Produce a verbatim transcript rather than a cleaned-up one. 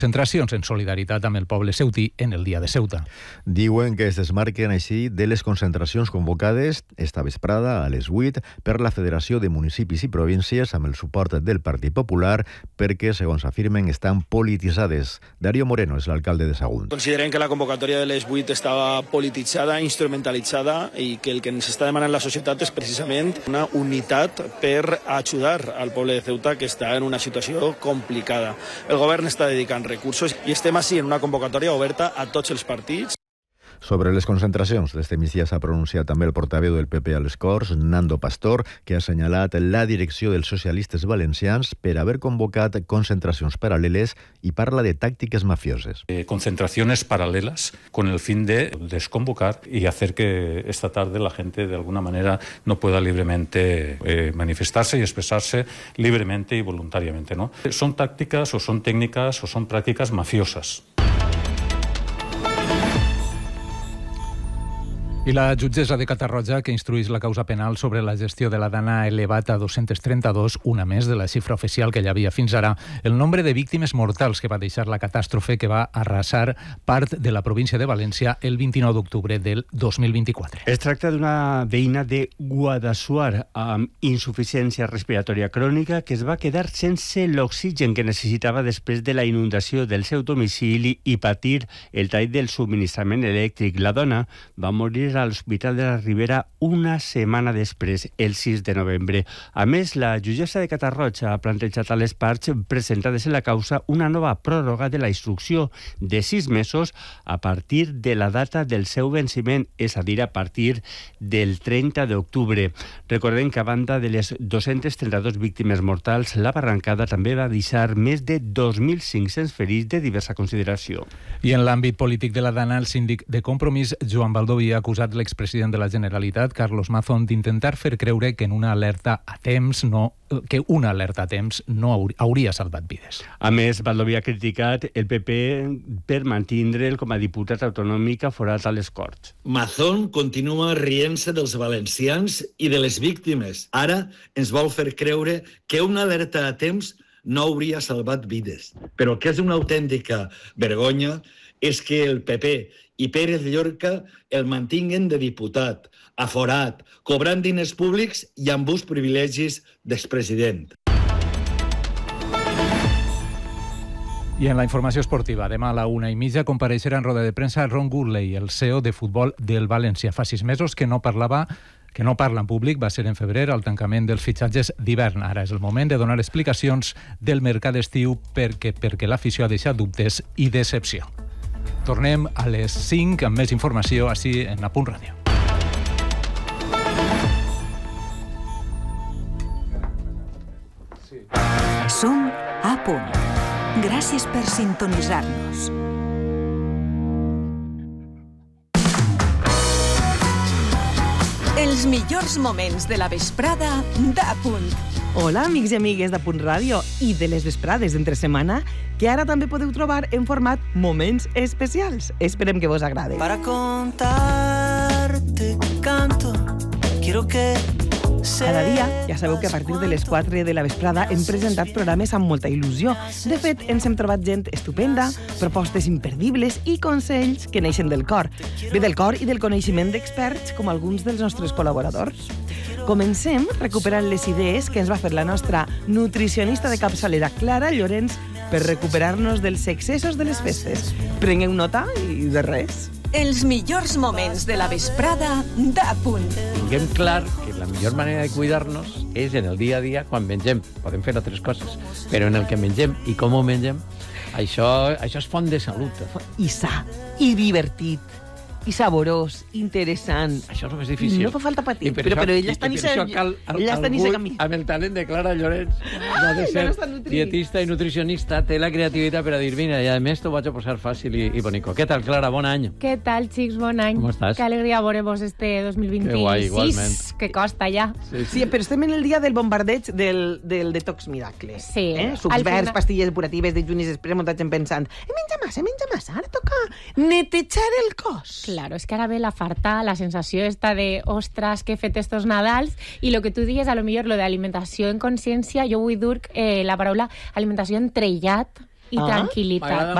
Concentracions en solidaritat amb el poble ceutí en el dia de Ceuta. Diuen que es desmarquen així de les concentracions convocades esta vesprada a les vuit per la Federació de Municipis i Províncies amb el suport del Partit Popular perquè, segons afirmen, estan polititzades. Darío Moreno és l'alcalde de Sagunt. Considerem que la convocatòria de les vuit estava polititzada, instrumentalitzada i que el que ens està demanant la societat és precisament una unitat per ajudar al poble de Ceuta que està en una situació complicada. El govern està dedicant recursos i estem així en una convocatòria oberta a tots els partits. Sobre les concentracions d'este migdia s'ha pronunciat també el portaveu del P P a les Corts, Nando Pastor, que ha assenyalat la direcció dels socialistes valencians per haver convocat concentracions paral·leles i parla de tácticas mafioses. Eh, concentraciones paralelas con el fin de desconvocar y hacer que esta tarde la gente de alguna manera no pueda libremente eh, manifestarse y expresarse libremente y voluntariamente, ¿no? Son tácticas o son técnicas o son prácticas mafiosas. I la jutgessa de Catarroja, que instruís la causa penal sobre la gestió de la dana, ha elevat a dos-cents trenta-dos, una més de la xifra oficial que hi havia fins ara, el nombre de víctimes mortals que va deixar la catàstrofe que va arrasar part de la província de València el vint-i-nou d'octubre del dos mil vint-i-quatre. Es tracta d'una veïna de Guadassuar amb insuficiència respiratòria crònica que es va quedar sense l'oxigen que necessitava després de la inundació del seu domicili i patir el tall del subministrament elèctric. La dona va morir a l'Hospital de la Ribera una setmana després, el sis de novembre. A més, la jutgessa de Catarroja ha plantejat a les parts presentades en la causa una nova pròrroga de la instrucció de sis mesos a partir de la data del seu venciment, és a dir, a partir del trenta d'octubre. Recordem que a banda de les dos-cents trenta-dos víctimes mortals, la barrancada també va deixar més de dos mil cinc-cents ferits de diversa consideració. I en l'àmbit polític de la dana, el síndic de Compromís, Joan Baldoví, ha acusat l'expresident de la Generalitat, Carlos Mazón, d'intentar fer creure que en una alerta a temps no, que una alerta a temps no hauria salvat vides. A més, Baldoví ha criticat el P P per mantindre'l com a diputat autonòmic aforat a les Corts. Mazón continua rient-se dels valencians i de les víctimes. Ara ens vol fer creure que una alerta a temps no hauria salvat vides. Però el que és una autèntica vergonya és que el P P i Pérez Llorca el mantinguen de diputat, aforat, cobrant diners públics i amb uns privilegis d'expresident. I en la informació esportiva, demà a la una i mitja compareixerà en roda de premsa Ron Gourlay, el C E O de futbol del València. Fa sis mesos que no parlava que no parla en públic, va ser en febrer al tancament dels fitxatges d'hivern. Ara és el moment de donar explicacions del mercat d'estiu perquè, perquè l'afició ha deixat dubtes i decepció. Tornem a les cinc amb més informació així en A Punt Ràdio. Som A Punt. Gràcies per sintonitzar-nos. Els millors moments de la vesprada d'A Punt. Hola, amics i amigues d'A Punt Ràdio i de les vesprades d'entre setmana, que ara també podeu trobar en format Moments Especials. Esperem que vos agrade. Para contarte canto, quiero que... Cada dia, ja sabeu que a partir de les quatre de la vesprada hem presentat programes amb molta il·lusió. De fet, ens hem trobat gent estupenda, propostes imperdibles i consells que neixen del cor. Ve del cor i del coneixement d'experts com alguns dels nostres col·laboradors. Comencem recuperant les idees que ens va fer la nostra nutricionista de capçalera, Clara Llorenç, per recuperar-nos dels excessos de les festes. Prengueu nota i de res. Els millors moments de la vesprada d'A Punt. Tinguem clar que la millor manera de cuidar-nos és en el dia a dia quan mengem. Podem fer altres coses, però en el que mengem i com ho mengem, això, això és font de salut. I sa, i divertit, i saborós, interessant. Això és el més difícil. No fa falta patir, per però, això, però ella està ni ella està ni se camí. Amb el talent de Clara Llorenç, no de ser dietista i nutricionista, té la creativitat per a dir, mira, i a més t'ho vaig a posar fàcil i, i bonico. Què tal, Clara? Bon any. Què tal, xics? Bon any. Com estàs? Que alegria veure-vos este dos mil vint-i-sis. Que guai, igualment. Que costa ja. Sí, sí. sí, però estem en el dia del bombardeig del, del detox miracle. Sí. Eh? Sucs verds, final... pastilles depuratives, dejunis, després molta gent pensant, he menja massa, he menja massa, ara toca netejar el cos. Claro, és que ara ve la farta, la sensació esta de ostres, que he fet estos Nadals, i lo que tu digues, a lo millor lo de alimentació en consciència, jo vull dur eh, la paraula alimentació entrellat i Ah, tranquil·litat.